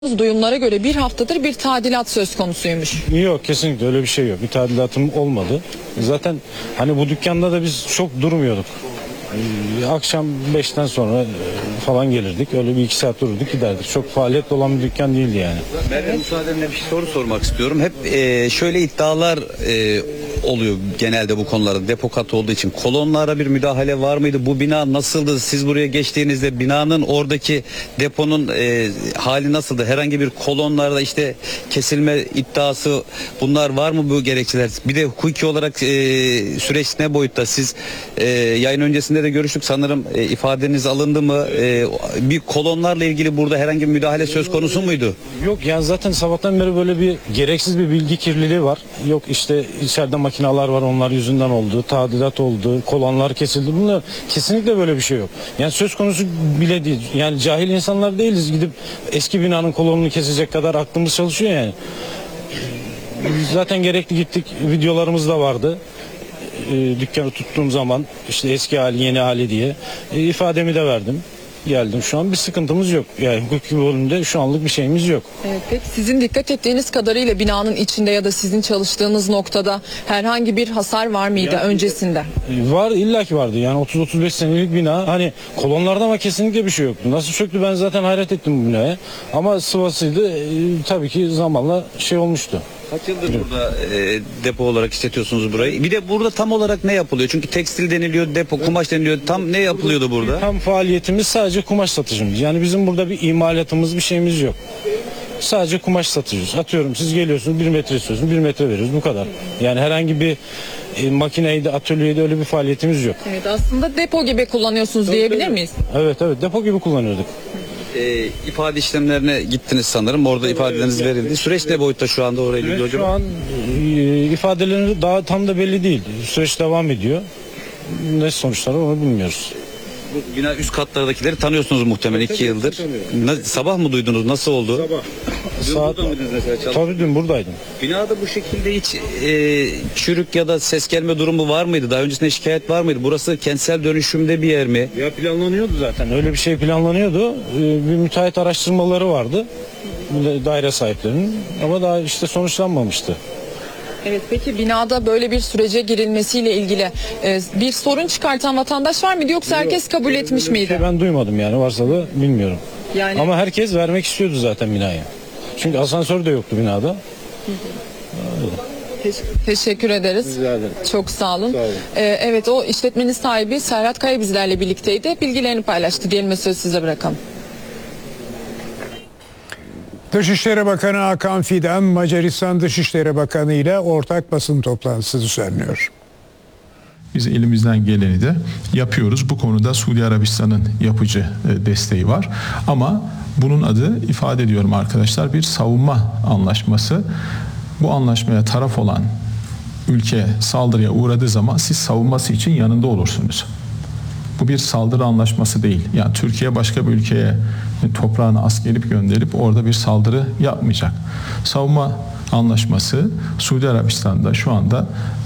Duyumlara göre bir haftadır bir tadilat söz konusuymuş. Yok, kesinlikle öyle bir şey yok. Bir tadilatım olmadı. Zaten hani bu dükkanda da biz çok durmuyorduk. Akşam 5'ten sonra falan gelirdik. Öyle bir 2 saat dururduk giderdik. Çok faaliyetli olan bir dükkan değildi yani. Meryem, müsaadenle bir soru sormak istiyorum. Hep şöyle iddialar oluyor genelde bu konularda. Depo katı olduğu için. Kolonlara bir müdahale var mıydı? Bu bina nasıldı? Siz buraya geçtiğinizde binanın oradaki deponun hali nasıldı? Herhangi bir kolonlarda işte kesilme iddiası, bunlar var mı, bu gerekçeler? Bir de hukuki olarak süreç ne boyutta? Siz yayın öncesinde de görüştük sanırım, ifadeniz alındı mı? Bir kolonlarla ilgili burada herhangi bir müdahale söz konusu muydu? Yok yani zaten sabahtan beri böyle bir gereksiz bir bilgi kirliliği var. Yok işte içeride makineler var, onlar yüzünden oldu, tadilat oldu, kolonlar kesildi. Bunda kesinlikle böyle bir şey yok. Yani söz konusu bile değil. Yani cahil insanlar değiliz, gidip eski binanın kolonunu kesecek kadar aklımız çalışıyor yani. Zaten gerekli gittik, videolarımız da vardı. Dükkanı tuttuğum zaman işte eski hali yeni hali diye ifademi de verdim. Geldim, şu an bir sıkıntımız yok. Yani hukuki bölümde şu anlık bir şeyimiz yok. Evet, peki sizin dikkat ettiğiniz kadarıyla binanın içinde ya da sizin çalıştığınız noktada herhangi bir hasar var mıydı öncesinde? Var, illaki vardı. Yani 30-35 senelik bina. Hani kolonlarda ama kesinlikle bir şey yoktu. Nasıl çöktü, ben zaten hayret ettim bu binaya. Ama sıvasıydı. Tabii ki zamanla şey olmuştu. Kaç yıldır burada depo olarak işletiyorsunuz burayı? Bir de burada tam olarak ne yapılıyor? Çünkü tekstil deniliyor, depo, kumaş deniliyor. Tam ne yapılıyordu burada? Tam faaliyetimiz sadece kumaş satıcımız. Yani bizim burada bir imalatımız, bir şeyimiz yok. Sadece kumaş satıyoruz. Atıyorum, siz geliyorsunuz 1 metre istiyorsunuz, 1 metre veriyoruz, bu kadar. Yani herhangi bir makineydi, atölyeydi, öyle bir faaliyetimiz yok. Evet, aslında depo gibi kullanıyorsunuz diyebilir miyiz? Evet, depo gibi kullanıyorduk. İfade işlemlerine gittiniz sanırım. Orada ifadeleriniz verildi. Süreç ne boyutta şu anda oraya gidiyor hocam? Şu an ifadelerini daha tam da belli değil. Süreç devam ediyor. Ne sonuçlar onu bilmiyoruz. Bu bina üst katlardakileri tanıyorsunuz muhtemelen, 2 yıldır. Sabah mı duydunuz? Nasıl oldu? Sabah. Dün burada mıydınız mesela? Tabii dün buradaydım. Binada bu şekilde hiç çürük ya da ses gelme durumu var mıydı? Daha öncesinde şikayet var mıydı? Burası kentsel dönüşümde bir yer mi? Ya planlanıyordu zaten. Öyle bir şey planlanıyordu. Bir müteahhit araştırmaları vardı. Daire sahiplerinin. Ama daha işte sonuçlanmamıştı. Evet, peki binada böyle bir sürece girilmesiyle ilgili bir sorun çıkartan vatandaş var mıydı, yoksa herkes kabul etmiş miydi? Ben duymadım yani, varsa da bilmiyorum. Yani... Ama herkes vermek istiyordu zaten binayı. Çünkü asansör de yoktu binada. Teşekkür ederiz. Rica ederim. Çok sağ olun. Sağ olun. Evet, o işletmenin sahibi Serhat Kaya bizlerle birlikteydi. Bilgilerini paylaştı. Diyelim, sözü size bırakalım. Dışişleri Bakanı Hakan Fidan, Macaristan Dışişleri Bakanı ile ortak basın toplantısı düzenliyor. Biz elimizden geleni de yapıyoruz. Bu konuda Suudi Arabistan'ın yapıcı desteği var. Ama bunun adı, ifade ediyorum arkadaşlar, bir savunma anlaşması. Bu anlaşmaya taraf olan ülke saldırıya uğradığı zaman siz savunması için yanında olursunuz. Bu bir saldırı anlaşması değil. Yani Türkiye başka bir ülkeye toprağını askerip gönderip orada bir saldırı yapmayacak. Savunma anlaşması Suudi Arabistan'da şu anda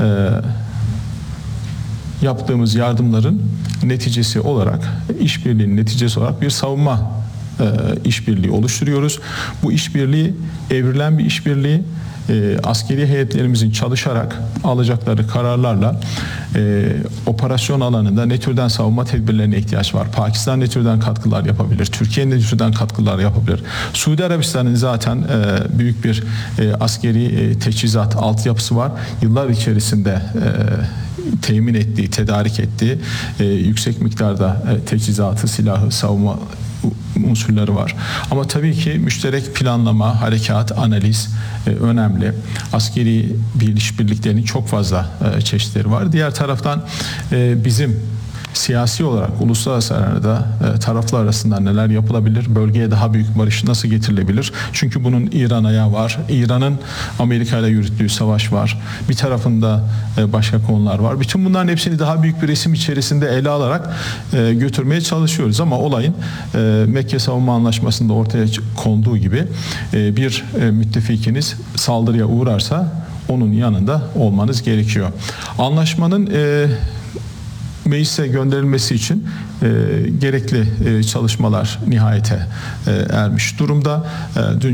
yaptığımız yardımların neticesi olarak, işbirliğinin neticesi olarak bir savunma işbirliği oluşturuyoruz. Bu işbirliği evrilen bir işbirliği. Askeri heyetlerimizin çalışarak alacakları kararlarla operasyon alanında ne türden savunma tedbirlerine ihtiyaç var? Pakistan ne türden katkılar yapabilir? Türkiye ne türden katkılar yapabilir? Suudi Arabistan'ın zaten büyük bir askeri teçhizat altyapısı var. Yıllar içerisinde temin ettiği, tedarik ettiği yüksek miktarda teçhizatı, silahı, savunma unsurları var. Ama tabii ki müşterek planlama, harekat, analiz önemli. Askeri işbirliklerinin çok fazla çeşitleri var. Diğer taraftan bizim siyasi olarak uluslararası arenada taraflar arasında neler yapılabilir? Bölgeye daha büyük barış nasıl getirilebilir? Çünkü bunun İran ayağı var. İran'ın Amerika ile yürüttüğü savaş var. Bir tarafında başka konular var. Bütün bunların hepsini daha büyük bir resim içerisinde ele alarak götürmeye çalışıyoruz. Ama olayın Mekke Savunma Anlaşması'nda ortaya konduğu gibi bir müttefikiniz saldırıya uğrarsa onun yanında olmanız gerekiyor. Anlaşmanın meclise gönderilmesi için gerekli çalışmalar nihayete ermiş durumda. Dün